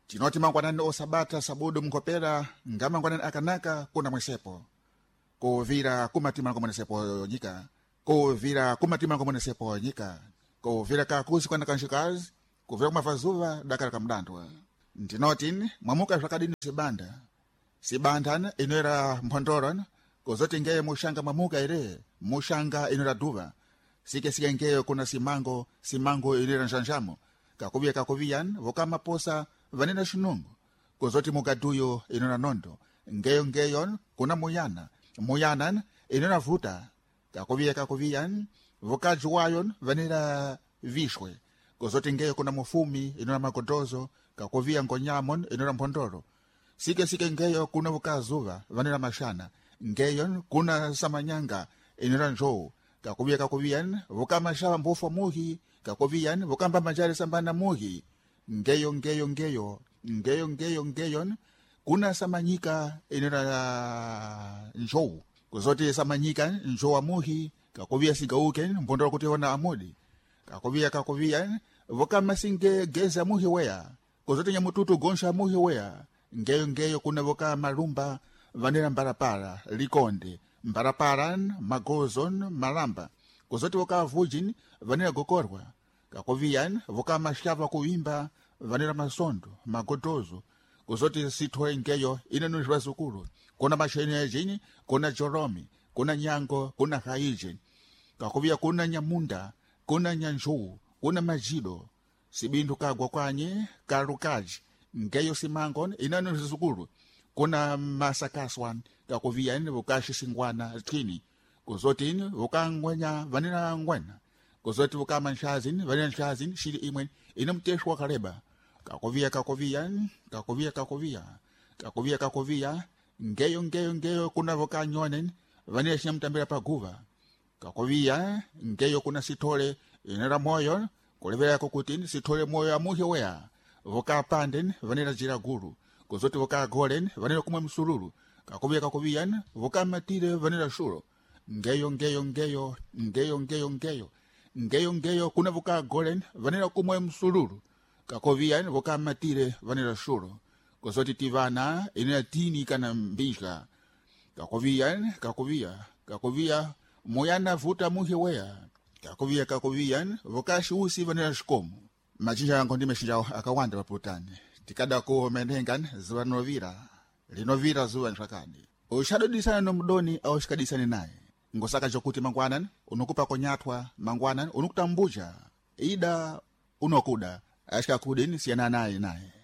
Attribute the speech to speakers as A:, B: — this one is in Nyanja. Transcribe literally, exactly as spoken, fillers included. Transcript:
A: Tinoti mangwanani osabata sabudu mkopera nga mangwanani akanaka kuna mwesepo. Kuvira kumatima kwa mwesepo nyika. Kuvira kumatima kwa mwesepo nyika. Kuvira kakusi kwa nakanshikazi. Kuvira kumafazuva dakara kamdantwa. Tinoti mwamuka shakadini sibanda. Sibandana inoera mpondorana. Kozoti ngeye mushanga mwamuka ire. Mushanga inoera duva. Sike sike ngeye kuna simango. Simango inoera njanjamo. Kakuvia kakuvian. Vokama posa. Vanena shinungu. Kozoti mugaduyo inona nondo. Ngeyo ngeyon kuna muyana. Muyanan inona vuta. Kakovia kakovian. Vokajuwayon vanena vishwe. Kozoti ngeyo kuna mufumi inona magodozo. Kakovia ngonyamon inona mpondoro. Sike sike ngeyo kuna vokazuva vanena mashana. Ngeyon kuna samanyanga inona njou. Kakovia kakovian. Vokama shava mbufo muhi. Kakovian vokamba majari sambana muhi. Ngeyo ngeyo ngeyo ngeyo ngeyo ngeyo kuna samanyika inera njou kuzoti samanyika njou amuhi kakovia sigauken mpondoro kutiona amudi kakovia kakovia vokama singe geza muhi wea kuzoti nyamututu gonsha muhi wea ngeyo ngeyo kuna voka marumba vanera mbarapara likonde mbaraparan magozon maramba kuzoti voka vujin vanera gokorwa kakovian voka mashava kuimba vanera masondo magodozo kuzoti sitwe ngeyo inenu zvazukuru kuna mashene jini kuna joromi kuna nyango kuna haije kakovia kuna nyamunda kuna nyanjuu kuna majido sibindu kagwa kwanye karukaji ngeyo simangon inenu zvazukuru kuna masakaswan kakovia ni vokashi singwana tini kuzoti ni vokangwenya vanera ngwena kuzoti vokama nshazini vanera nshazini shiri imwen inamteshwa kareba kakovia kakovia kakovia kakovia kakovia kakovia ngeyo ngeyo ngeyo kuna voka nyonen vanera shamtambira paguva kakovia ngeyo kuna sitole inera moyo kulevera kokutini sitole moyo amuhe wea voka panden vanera jira guru kuzoti voka golen vanera kumwe msururu kakovia kakovia voka matire vanera shuro ngeyo ngeyo ngeyo ngeyo ngeyo ngeyo ngeyo ngeyo kuna voka golen vanera kumwe msururu kakovia voka matire vanera shuro kozoti tivana inera tini kana mbishka kakovia kakovia kakovia moyana vuta muhe wea kakovia kakovia voka shusi vanera shkomu machinja yango ndimeshinjao akawanda waputani tikada ko menengan zuwa novira linovira zuwa nshakani ushadodisana nomdoni au shikadisani naye ngosaka chokuti mangwanan unukupa konyatwa mangwanan unukutambuja ida unokuda ashika kudini siana naye naye